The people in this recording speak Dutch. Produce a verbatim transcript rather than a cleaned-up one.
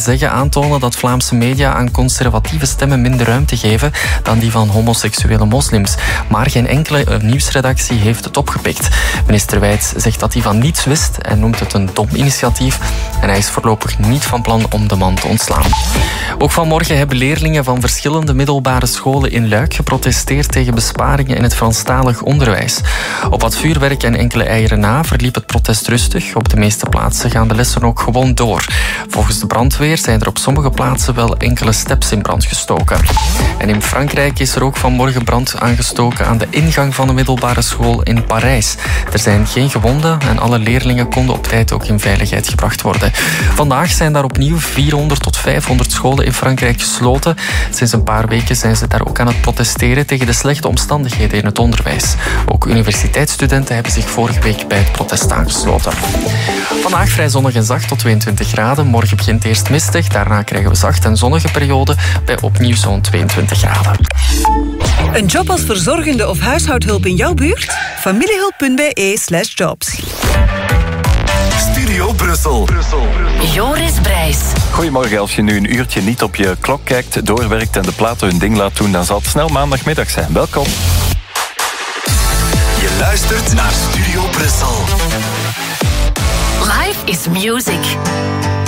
zeggen aantonen dat Vlaamse media aan conservatieve stemmen minder ruimte geven dan die van homoseksuele moslims. Maar geen enkele nieuwsredactie heeft het opgepikt. Minister Wijts zegt dat hij van niets wist en noemt het een dom initiatief. En hij is voorlopig niet van plan om de man te ontslaan. Ook vanmorgen hebben leerlingen van verschillende middelbare scholen in Luik geprotesteerd tegen besparingen in het Franstalig onderwijs. Op wat vuurwerk en enkele eieren na verliep het protest rustig. Op de meeste plaatsen gaan de lessen ook gewoon door. Volgens de brandweer zijn er op sommige plaatsen wel enkele steps in brand gestoken. En in Frankrijk is er ook vanmorgen brand aangestoken aan de ingang van de middelbare school in Parijs. Er zijn geen gewonden en alle leerlingen konden op tijd ook in veiligheid gebracht worden. Vandaag zijn daar opnieuw vierhonderd tot vijfhonderd scholen in Frankrijk gesloten. Sinds een paar weken zijn ze daar ook aan het protesteren tegen de slechte omstandigheden in het onderwijs. Ook universiteitsstudenten hebben zich vorige week bij het protest aangesloten. Vandaag vrij zonnig en zacht tot tweeëntwintig graden. Morgen begint eerst mistig, daarna krijgen we zacht en zonnige periode bij opnieuw zo'n tweeëntwintig graden. Een job als verzorgende of huishoudhulp in jouw buurt? familiehulp punt b e slash jobs. Studio Brussel. Brussel. Joris Brijs. Goedemorgen, als je nu een uurtje niet op je klok kijkt, doorwerkt en de platen hun ding laat doen, dan zal het snel maandagmiddag zijn. Welkom. Je luistert naar Studio Brussel. Life is music.